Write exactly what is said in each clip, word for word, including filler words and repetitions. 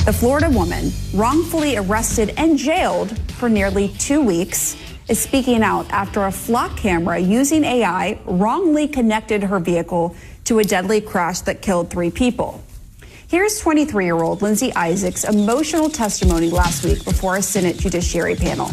The Florida woman, wrongfully arrested and jailed for nearly two weeks, is speaking out after a flock camera using A I wrongly connected her vehicle to a deadly crash that killed three people. Here's twenty-three-year-old Lindsay Isaacs' emotional testimony last week before a Senate Judiciary panel.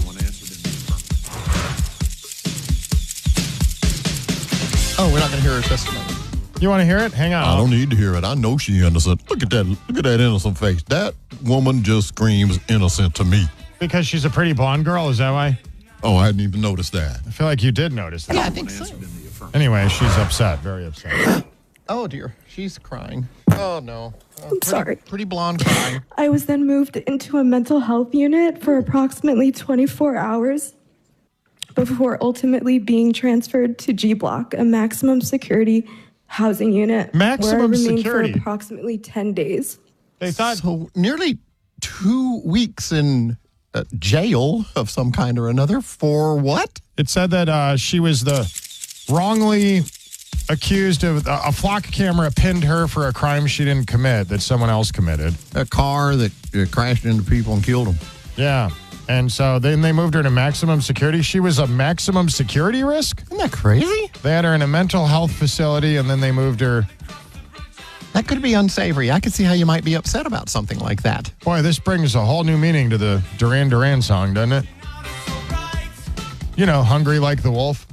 Oh, we're not going to hear her testimony. You want to hear it? Hang on. I don't need to hear it. I know she innocent. Look at that. Look at that innocent face. That woman just screams innocent to me. Because she's a pretty blonde girl, is that why? Oh, I hadn't even noticed that. I feel like you did notice that. Yeah, I think so. Anyway, she's upset. Very upset. Oh, dear. She's crying. Oh, no. Oh, I'm pretty, sorry. Pretty blonde crying. I was then moved into a mental health unit for approximately twenty-four hours before ultimately being transferred to G Block, a maximum security housing unit, Maximum where I remained security? for approximately ten days. They thought So nearly two weeks in uh, jail of some kind or another for what? it said that uh, she was the wrongly accused of uh, a flock camera pinned her for a crime she didn't commit that someone else committed. A car that uh, crashed into people and killed them. Yeah. And so then they moved her to maximum security. She was a maximum security risk. Isn't that crazy? They had her in a mental health facility, and then they moved her. That could be unsavory. I could see how you might be upset about something like that. Boy, this brings a whole new meaning to the Duran Duran song, doesn't it? You know, Hungry Like the Wolf.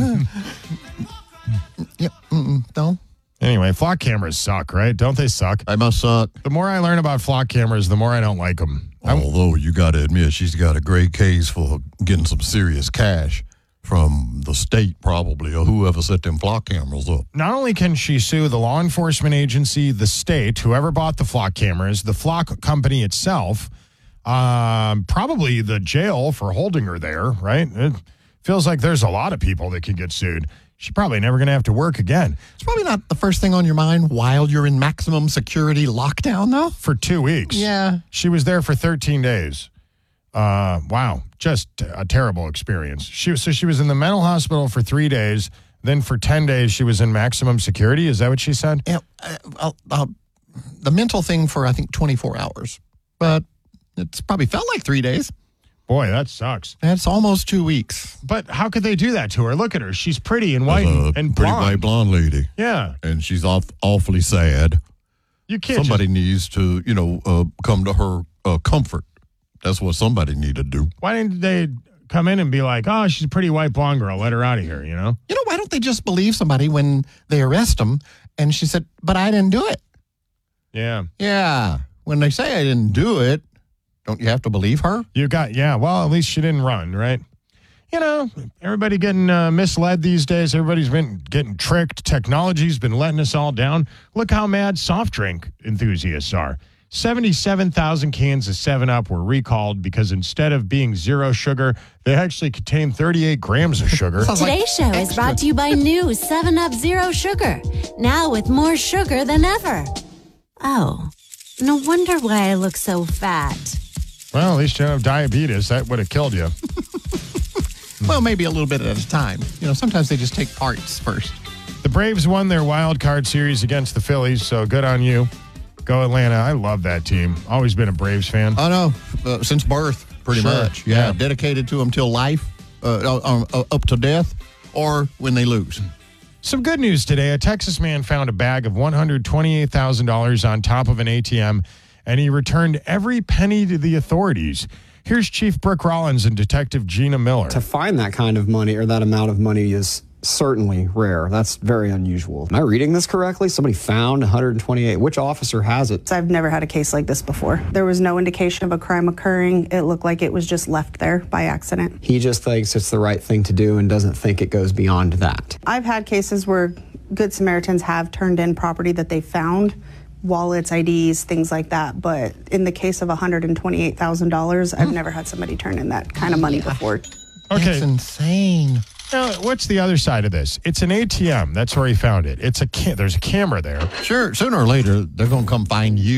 Yep. Mm-mm. No. Anyway, flock cameras suck, right? Don't they suck? They must suck. The more I learn about flock cameras, the more I don't like them. Although you got to admit, she's got a great case for getting some serious cash from the state, probably, or whoever set them flock cameras up. Not only can she sue the law enforcement agency, the state, whoever bought the flock cameras, the flock company itself, um, probably the jail for holding her there, right? It feels like there's a lot of people that can get sued. She's probably never going to have to work again. It's probably not the first thing on your mind while you're in maximum security lockdown, though. For two weeks. Yeah. She was there for thirteen days. Uh, wow. Just a terrible experience. She was, so she was in the mental hospital for three days. Then for ten days, she was in maximum security. Is that what she said? Yeah, uh, uh, uh, the mental thing for, I think, twenty-four hours. But it's probably felt like three days. Boy, that sucks. That's almost two weeks. But how could they do that to her? Look at her. She's pretty and white There's a and pretty blonde. white blonde lady. Yeah. And she's off, awfully sad. You can't Somebody just, needs to, you know, uh, come to her uh, comfort. That's what somebody need to do. why didn't they come in and be like, oh, she's a pretty white blonde girl. Let her out of here, you know? You know, why don't they just believe somebody when they arrest them? And she said, but I didn't do it. Yeah. Yeah. When they say I didn't do it, don't you have to believe her? You got, yeah, well, at least she didn't run, right? You know, everybody getting uh, misled these days. Everybody's been getting tricked. Technology's been letting us all down. Look how mad soft drink enthusiasts are. seventy-seven thousand cans of seven up were recalled because instead of being zero sugar, they actually contain thirty-eight grams of sugar. Today's show is brought to you by new seven up Zero Sugar, now with more sugar than ever. Oh, no wonder why I look so fat. Well, at least you don't have diabetes. That would have killed you. Well, maybe a little bit at a time. You know, sometimes they just take parts first. The Braves won their wild card series against the Phillies, so good on you. Go Atlanta. I love that team. Always been a Braves fan. Oh, no. Uh, since birth, pretty Sure. much. Yeah. Yeah. Dedicated to them till life, uh, uh, uh, up to death, or when they lose. Some good news today. A Texas man found a bag of one hundred twenty-eight thousand dollars on top of an A T M, and he returned every penny to the authorities. Here's Chief Brooke Rollins and Detective Gina Miller. To find that kind of money or that amount of money is certainly rare. That's very unusual. Am I reading this correctly? Somebody found one hundred twenty-eight. Which officer has it? I've never had a case like this before. There was no indication of a crime occurring. It looked like it was just left there by accident. He just thinks it's the right thing to do and doesn't think it goes beyond that. I've had cases where Good Samaritans have turned in property that they found, wallets, I Ds, things like that. But in the case of one hundred twenty-eight thousand dollars, I've never had somebody turn in that kind of money before. Okay. That's insane. Now, what's the other side of this? It's an A T M. That's where he found it. It's a ca- There's a camera there. Sure, sooner or later, they're going to come find you.